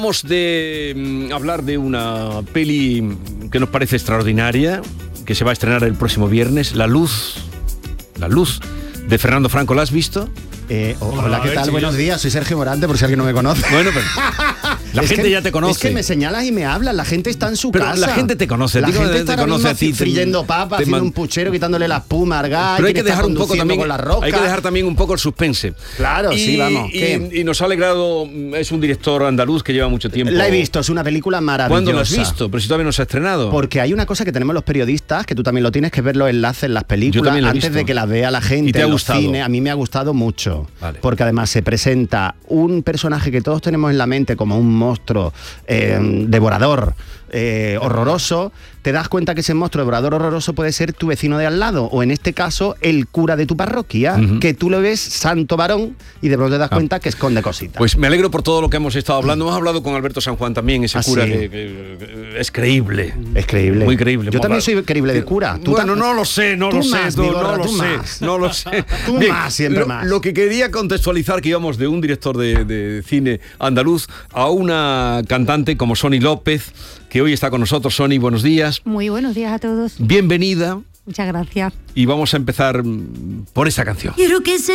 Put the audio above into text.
Vamos de hablar de una peli que nos parece extraordinaria, que se va a estrenar el próximo viernes, La Luz, de Fernando Franco. ¿La has visto? Hola, ¿qué tal? Buenos días, soy Sergio Morante, por si alguien no me conoce. Bueno, pero la gente ya te conoce. Es que me señalas y me hablas, la gente está en su casa. La gente te conoce, la gente está te conoce a ti. Friendo papas, haciendo un puchero, quitándole la espuma al gas. Pero hay que dejar un poco también, con la roca. hay que dejar también un poco el suspense. Claro, sí, vamos. Y nos ha alegrado, es un director andaluz que lleva mucho tiempo. La he visto, es una película maravillosa. ¿Cuándo la has visto? Pero si todavía no se ha estrenado. Porque hay una cosa que tenemos los periodistas, que tú también lo tienes, que ver los enlaces en las películas antes de que las vea la gente. ¿Y te ha gustado? Cine. A mí me ha gustado mucho. Vale. Porque además se presenta un personaje que todos tenemos en la mente como un monstruo devorador, horroroso. Te das cuenta que ese monstruo devorador horroroso puede ser tu vecino de al lado, o en este caso el cura de tu parroquia, que tú lo ves santo varón y de pronto te das cuenta que esconde cositas. Pues me alegro por todo lo que hemos estado hablando. Hemos hablado con Alberto San Juan también, ese cura que es creíble. Es creíble. Muy creíble. Yo también soy creíble de cura. Bueno, no lo sé. No lo sé. Tú Bien, más, siempre más. Lo que quería contextualizar, que íbamos de un director de cine andaluz a una cantante como Sony López, que hoy está con nosotros. Sony, buenos días. Muy buenos días a todos. Bienvenida. Muchas gracias. Y vamos a empezar por esta canción. Quiero que se